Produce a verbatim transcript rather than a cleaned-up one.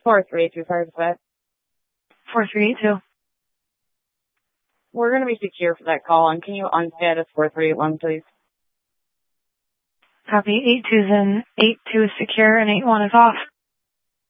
four three eight two, fire dispatch. four three eight two. We're going to be secure for that call, and can you unstatus four three eight one, please? Copy. eight two's in, eight two is secure, and eight one is off.